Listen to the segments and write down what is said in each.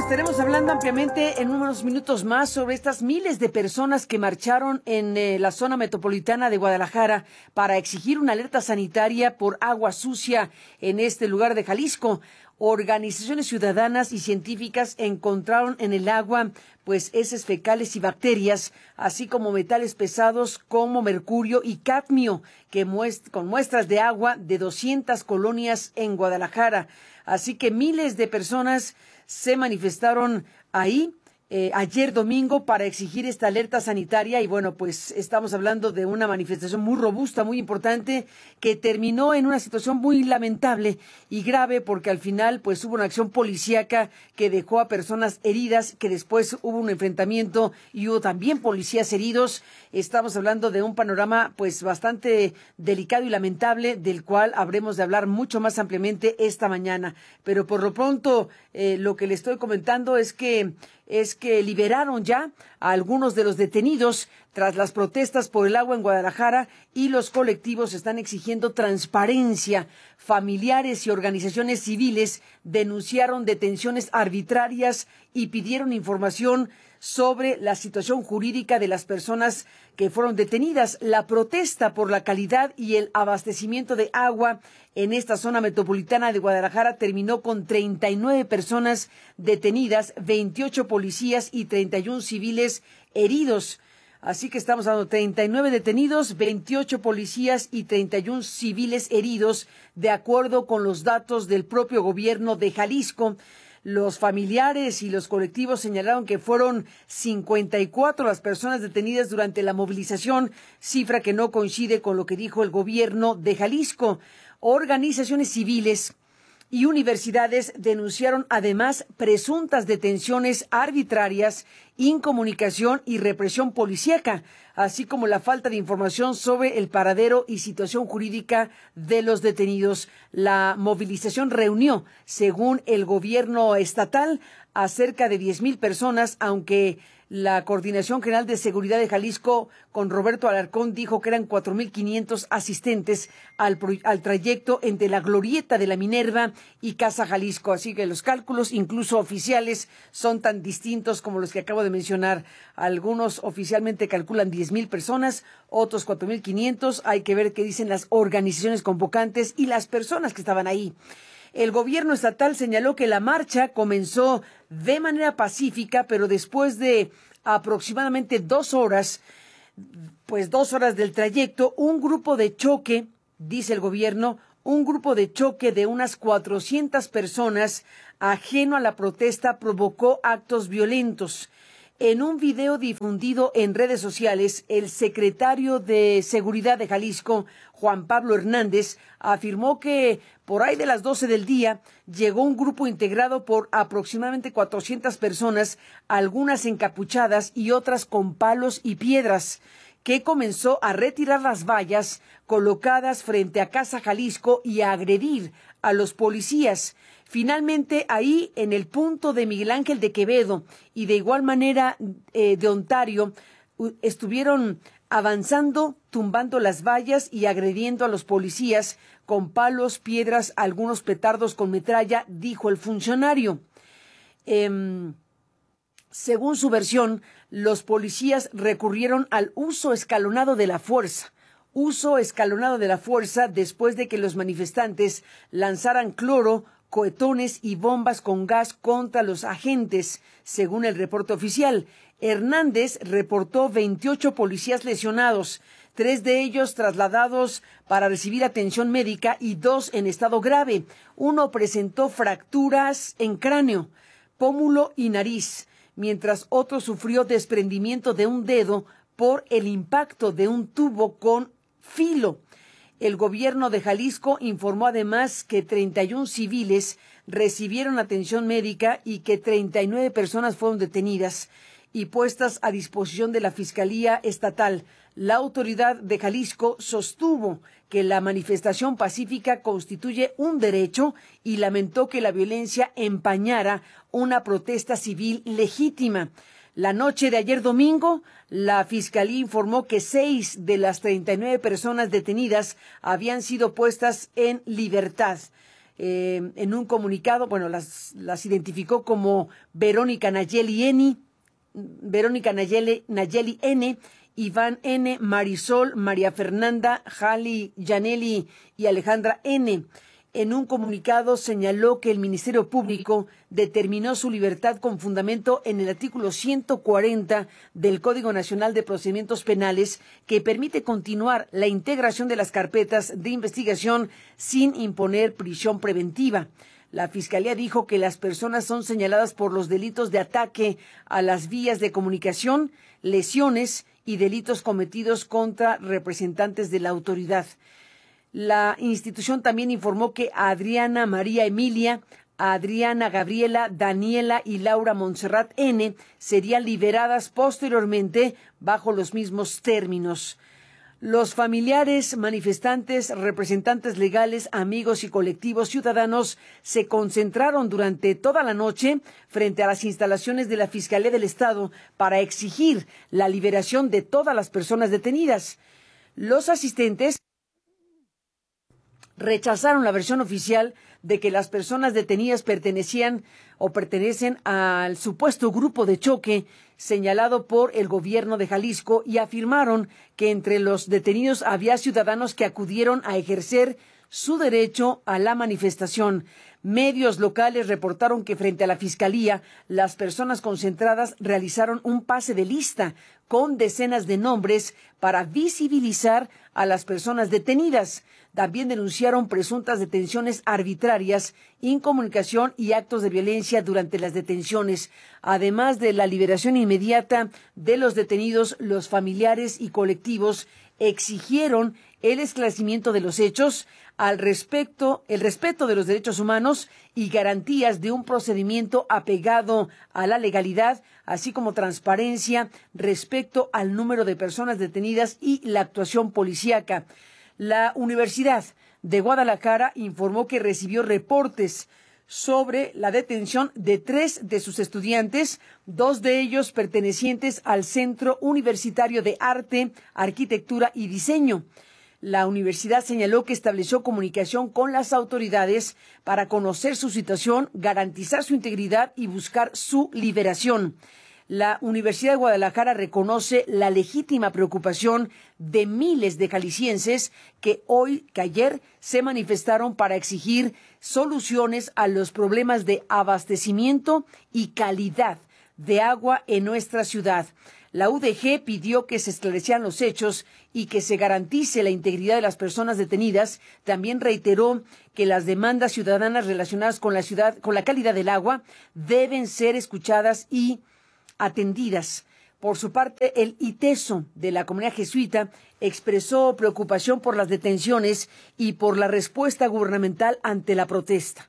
estaremos hablando ampliamente en unos minutos más sobre estas miles de personas que marcharon en la zona metropolitana de Guadalajara para exigir una alerta sanitaria por agua sucia en este lugar de Jalisco. Organizaciones ciudadanas y científicas encontraron en el agua pues heces fecales y bacterias, así como metales pesados como mercurio y cadmio, con muestras de agua de 200 colonias en Guadalajara. Así que miles de personas se manifestaron ahí ayer domingo para exigir esta alerta sanitaria y bueno, pues estamos hablando de una manifestación muy robusta, muy importante, que terminó en una situación muy lamentable y grave porque al final pues hubo una acción policíaca que dejó a personas heridas, que después hubo un enfrentamiento y hubo también policías heridos. Estamos hablando de un panorama pues bastante delicado y lamentable, del cual habremos de hablar mucho más ampliamente esta mañana. Pero por lo pronto lo que le estoy comentando es que liberaron ya a algunos de los detenidos tras las protestas por el agua en Guadalajara y los colectivos están exigiendo transparencia. Familiares y organizaciones civiles denunciaron detenciones arbitrarias y pidieron información sobre la situación jurídica de las personas que fueron detenidas. La protesta por la calidad y el abastecimiento de agua en esta zona metropolitana de Guadalajara terminó con 39 personas detenidas, 28 policías y 31 civiles heridos. Así que estamos hablando de 39 detenidos, 28 policías y 31 civiles heridos, de acuerdo con los datos del propio gobierno de Jalisco. Los familiares y los colectivos señalaron que fueron 54 las personas detenidas durante la movilización, cifra que no coincide con lo que dijo el gobierno de Jalisco. Organizaciones civiles y universidades denunciaron además presuntas detenciones arbitrarias, incomunicación y represión policíaca, así como la falta de información sobre el paradero y situación jurídica de los detenidos. La movilización reunió, según el gobierno estatal, a cerca de 10,000 personas, aunque la Coordinación General de Seguridad de Jalisco, con Roberto Alarcón, dijo que eran 4,500 asistentes al trayecto entre la Glorieta de la Minerva y Casa Jalisco. Así que los cálculos, incluso oficiales, son tan distintos como los que acabo de mencionar. Algunos oficialmente calculan 10,000 personas, otros 4,500. Hay que ver qué dicen las organizaciones convocantes y las personas que estaban ahí. El gobierno estatal señaló que la marcha comenzó de manera pacífica, pero después de aproximadamente 2 horas, pues 2 horas del trayecto, un grupo de choque, dice el gobierno, un grupo de choque de unas 400 personas ajeno a la protesta provocó actos violentos. En un video difundido en redes sociales, el secretario de Seguridad de Jalisco, Juan Pablo Hernández, afirmó que por ahí de las 12 del día llegó un grupo integrado por aproximadamente 400 personas, algunas encapuchadas y otras con palos y piedras, que comenzó a retirar las vallas colocadas frente a Casa Jalisco y a agredir a los policías. Finalmente, ahí en el punto de Miguel Ángel de Quevedo y de igual manera de Ontario, estuvieron avanzando, tumbando las vallas y agrediendo a los policías con palos, piedras, algunos petardos con metralla, dijo el funcionario. Según su versión, los policías recurrieron al uso escalonado de la fuerza. Después de que los manifestantes lanzaran cloro, cohetones y bombas con gas contra los agentes, según el reporte oficial. Hernández reportó 28 policías lesionados, 3 de ellos trasladados para recibir atención médica y 2 en estado grave. Uno presentó fracturas en cráneo, pómulo y nariz, mientras otro sufrió desprendimiento de un dedo por el impacto de un tubo con filo. El gobierno de Jalisco informó además que 31 civiles recibieron atención médica y que 39 personas fueron detenidas y puestas a disposición de la Fiscalía Estatal. La autoridad de Jalisco sostuvo que la manifestación pacífica constituye un derecho y lamentó que la violencia empañara una protesta civil legítima. La noche de ayer domingo, la Fiscalía informó que 6 de las 39 personas detenidas habían sido puestas en libertad. en un comunicado, bueno, las identificó como Verónica Nayeli N., Iván N., Marisol, María Fernanda, Jali, Yaneli y Alejandra N. En un comunicado señaló que el Ministerio Público determinó su libertad con fundamento en el artículo 140 del Código Nacional de Procedimientos Penales, que permite continuar la integración de las carpetas de investigación sin imponer prisión preventiva. La Fiscalía dijo que las personas son señaladas por los delitos de ataque a las vías de comunicación, lesiones y delitos cometidos contra representantes de la autoridad. La institución también informó que Adriana María Emilia, Adriana Gabriela, Daniela y Laura Montserrat N. serían liberadas posteriormente bajo los mismos términos. Los familiares, manifestantes, representantes legales, amigos y colectivos ciudadanos se concentraron durante toda la noche frente a las instalaciones de la Fiscalía del Estado para exigir la liberación de todas las personas detenidas. Los asistentes rechazaron la versión oficial de que las personas detenidas pertenecen al supuesto grupo de choque señalado por el gobierno de Jalisco y afirmaron que entre los detenidos había ciudadanos que acudieron a ejercer su derecho a la manifestación. Medios locales reportaron que frente a la Fiscalía, las personas concentradas realizaron un pase de lista con decenas de nombres para visibilizar a las personas detenidas. También denunciaron presuntas detenciones arbitrarias, incomunicación y actos de violencia durante las detenciones. Además de la liberación inmediata de los detenidos, los familiares y colectivos exigieron el esclarecimiento de los hechos, el respeto de los derechos humanos y garantías de un procedimiento apegado a la legalidad, así como transparencia respecto al número de personas detenidas y la actuación policíaca. La Universidad de Guadalajara informó que recibió reportes sobre la detención de 3 de sus estudiantes, 2 de ellos pertenecientes al Centro Universitario de Arte, Arquitectura y Diseño. La universidad señaló que estableció comunicación con las autoridades para conocer su situación, garantizar su integridad y buscar su liberación. La Universidad de Guadalajara reconoce la legítima preocupación de miles de jaliscienses que ayer se manifestaron para exigir soluciones a los problemas de abastecimiento y calidad de agua en nuestra ciudad. La UDG pidió que se esclarecieran los hechos y que se garantice la integridad de las personas detenidas. También reiteró que las demandas ciudadanas relacionadas con la calidad del agua, deben ser escuchadas y atendidas. Por su parte, el ITESO de la comunidad jesuita expresó preocupación por las detenciones y por la respuesta gubernamental ante la protesta.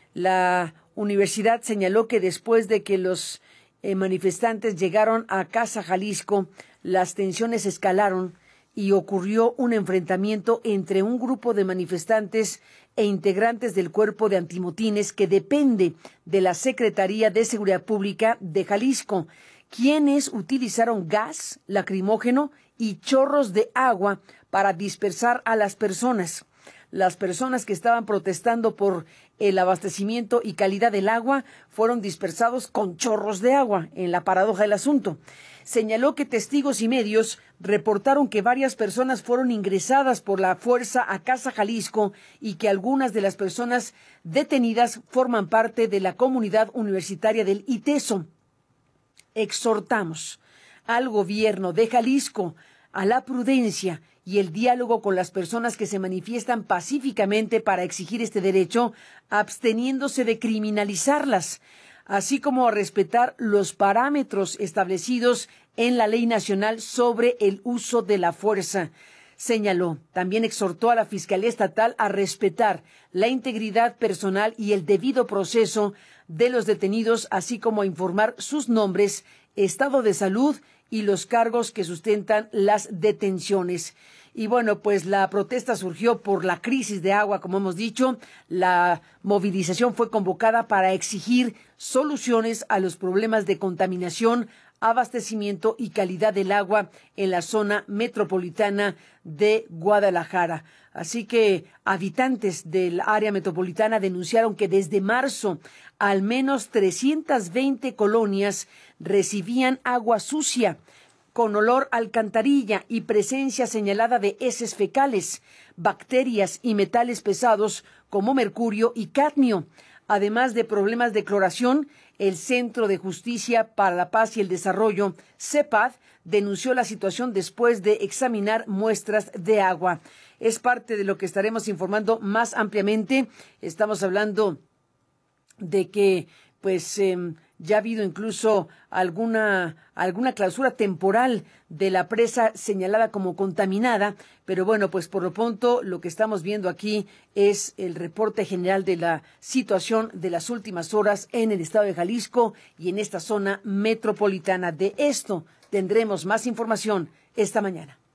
La universidad señaló que después de que los manifestantes llegaron a Casa Jalisco, las tensiones escalaron y ocurrió un enfrentamiento entre un grupo de manifestantes e integrantes del Cuerpo de Antimotines que depende de la Secretaría de Seguridad Pública de Jalisco, quienes utilizaron gas lacrimógeno y chorros de agua para dispersar a las personas. Las personas que estaban protestando por el abastecimiento y calidad del agua fueron dispersados con chorros de agua, en la paradoja del asunto. Señaló que testigos y medios reportaron que varias personas fueron ingresadas por la fuerza a Casa Jalisco y que algunas de las personas detenidas forman parte de la comunidad universitaria del ITESO. Exhortamos al gobierno de Jalisco a la prudencia y el diálogo con las personas que se manifiestan pacíficamente para exigir este derecho, absteniéndose de criminalizarlas, así como a respetar los parámetros establecidos en la Ley Nacional sobre el uso de la fuerza. Señaló, también exhortó a la Fiscalía Estatal a respetar la integridad personal y el debido proceso de los detenidos, así como a informar sus nombres, estado de salud y los cargos que sustentan las detenciones. Y bueno, pues la protesta surgió por la crisis de agua, como hemos dicho. La movilización fue convocada para exigir soluciones a los problemas de contaminación abastecimiento y calidad del agua en la zona metropolitana de Guadalajara. Así que habitantes del área metropolitana denunciaron que desde marzo al menos 320 colonias recibían agua sucia, con olor a alcantarilla y presencia señalada de heces fecales, bacterias y metales pesados como mercurio y cadmio. Además de problemas de cloración, el Centro de Justicia para la Paz y el Desarrollo, CEPAD, denunció la situación después de examinar muestras de agua. Es parte de lo que estaremos informando más ampliamente. Estamos hablando de que ya ha habido incluso alguna clausura temporal de la presa señalada como contaminada, pero bueno, pues por lo pronto lo que estamos viendo aquí es el reporte general de la situación de las últimas horas en el estado de Jalisco y en esta zona metropolitana. De esto tendremos más información esta mañana.